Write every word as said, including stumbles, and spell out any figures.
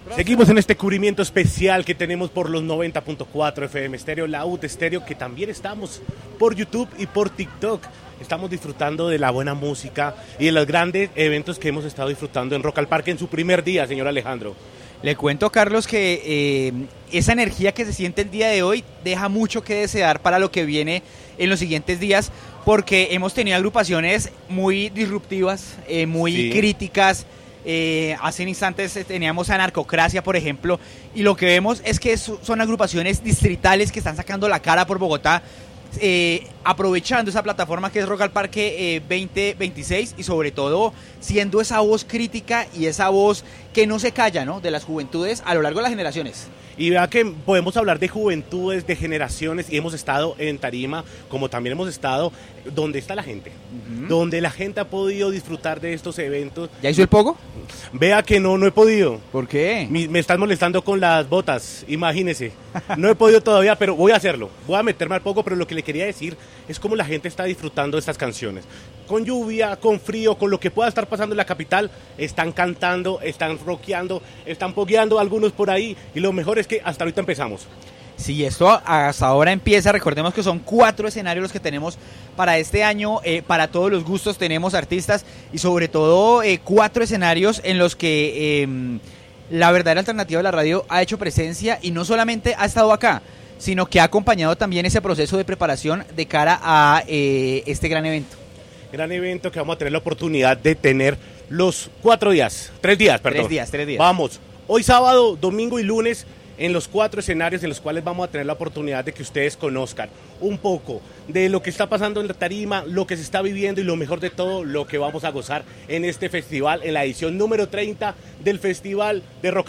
Seguimos en este cubrimiento especial que tenemos por los noventa punto cuatro F M Stereo, la U T Stereo, que también estamos por YouTube y por TikTok. Estamos disfrutando de la buena música y de los grandes eventos que hemos estado disfrutando en Rock al Parque en su primer día, señor Alejandro. Le cuento, Carlos, que eh, esa energía que se siente el día de hoy deja mucho que desear para lo que viene en los siguientes días, porque hemos tenido agrupaciones muy disruptivas, eh, muy sí. críticas. Eh, hace instantes teníamos a Narcocracia, por ejemplo, y lo que vemos es que son agrupaciones distritales que están sacando la cara por Bogotá, eh, aprovechando esa plataforma que es Rock al Parque eh, veinte veintiséis y sobre todo siendo esa voz crítica y esa voz que no se calla, ¿no?, de las juventudes a lo largo de las generaciones. Y vea que podemos hablar de juventudes, de generaciones, y hemos estado en tarima, como también hemos estado donde está la gente, uh-huh. donde la gente ha podido disfrutar de estos eventos. ¿Ya hizo el pogo? Vea que no, no he podido. ¿Por qué? Me, me están molestando con las botas, imagínese. No he podido todavía, pero voy a hacerlo. Voy a meterme al pogo, pero lo que le quería decir es cómo la gente está disfrutando de estas canciones. Con lluvia, con frío, con lo que pueda estar pasando en la capital, están cantando, están rockeando, están pogueando algunos por ahí, y lo mejor es que hasta ahorita empezamos. Sí, esto hasta ahora empieza. Recordemos que son cuatro escenarios los que tenemos para este año, eh, para todos los gustos tenemos artistas y sobre todo eh, cuatro escenarios en los que eh, la verdadera alternativa de la radio ha hecho presencia y no solamente ha estado acá, sino que ha acompañado también ese proceso de preparación de cara a eh, este gran evento. Gran evento que vamos a tener la oportunidad de tener los cuatro días, tres días, perdón. Tres días, tres días. Vamos, hoy sábado, domingo y lunes, en los cuatro escenarios en los cuales vamos a tener la oportunidad de que ustedes conozcan un poco de lo que está pasando en la tarima, lo que se está viviendo y lo mejor de todo, lo que vamos a gozar en este festival, en la edición número treinta del Festival de Rock.